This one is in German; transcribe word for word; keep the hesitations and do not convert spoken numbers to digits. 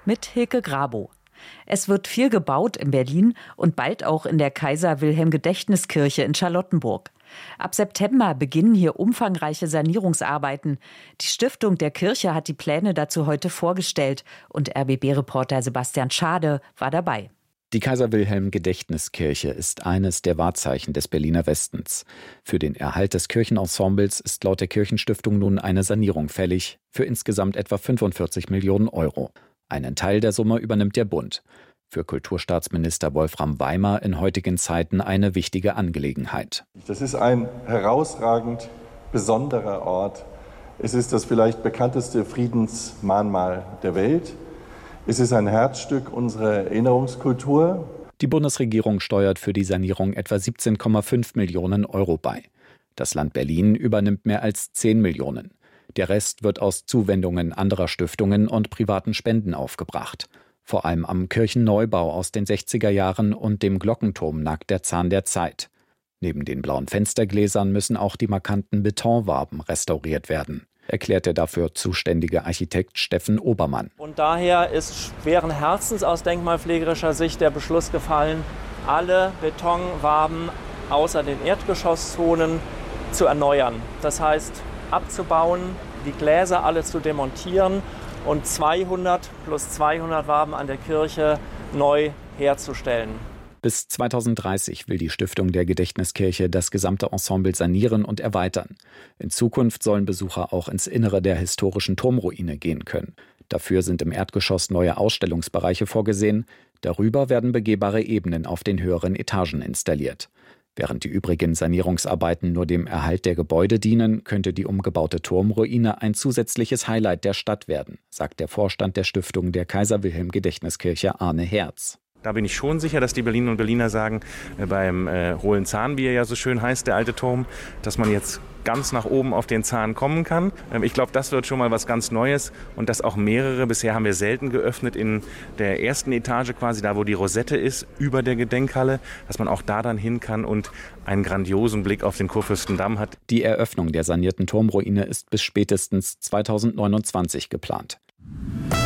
mit Hilke Grabow. Es wird viel gebaut in Berlin und bald auch in der Kaiser-Wilhelm-Gedächtniskirche in Charlottenburg. Ab September beginnen hier umfangreiche Sanierungsarbeiten. Die Stiftung der Kirche hat die Pläne dazu heute vorgestellt und R B B-Reporter Sebastian Schade war dabei. Die Kaiser-Wilhelm-Gedächtniskirche ist eines der Wahrzeichen des Berliner Westens. Für den Erhalt des Kirchenensembles ist laut der Kirchenstiftung nun eine Sanierung fällig, für insgesamt etwa fünfundvierzig Millionen Euro. Einen Teil der Summe übernimmt der Bund. Für Kulturstaatsminister Wolfram Weimer in heutigen Zeiten eine wichtige Angelegenheit. Das ist ein herausragend besonderer Ort. Es ist das vielleicht bekannteste Friedensmahnmal der Welt. Es ist ein Herzstück unserer Erinnerungskultur. Die Bundesregierung steuert für die Sanierung etwa siebzehn Komma fünf Millionen Euro bei. Das Land Berlin übernimmt mehr als zehn Millionen. Der Rest wird aus Zuwendungen anderer Stiftungen und privaten Spenden aufgebracht. Vor allem am Kirchenneubau aus den sechziger Jahren und dem Glockenturm nagt der Zahn der Zeit. Neben den blauen Fenstergläsern müssen auch die markanten Betonwaben restauriert werden, erklärt der dafür zuständige Architekt Steffen Obermann. Und daher ist schweren Herzens aus denkmalpflegerischer Sicht der Beschluss gefallen, alle Betonwaben außer den Erdgeschosszonen zu erneuern. Das heißt, abzubauen, die Gläser alle zu demontieren und zweihundert plus zweihundert Waben an der Kirche neu herzustellen. Bis zweitausenddreißig will die Stiftung der Gedächtniskirche das gesamte Ensemble sanieren und erweitern. In Zukunft sollen Besucher auch ins Innere der historischen Turmruine gehen können. Dafür sind im Erdgeschoss neue Ausstellungsbereiche vorgesehen. Darüber werden begehbare Ebenen auf den höheren Etagen installiert. Während die übrigen Sanierungsarbeiten nur dem Erhalt der Gebäude dienen, könnte die umgebaute Turmruine ein zusätzliches Highlight der Stadt werden, sagt der Vorstand der Stiftung der Kaiser-Wilhelm-Gedächtniskirche Arne Herz. Da bin ich schon sicher, dass die Berlinerinnen und Berliner sagen, äh, beim äh, hohlen Zahn, wie er ja so schön heißt, der alte Turm, dass man jetzt ganz nach oben auf den Zahn kommen kann. Ähm, ich glaube, das wird schon mal was ganz Neues und dass auch mehrere, bisher haben wir selten geöffnet in der ersten Etage quasi, da wo die Rosette ist, über der Gedenkhalle, dass man auch da dann hin kann und einen grandiosen Blick auf den Kurfürstendamm hat. Die Eröffnung der sanierten Turmruine ist bis spätestens zweitausendneunundzwanzig geplant.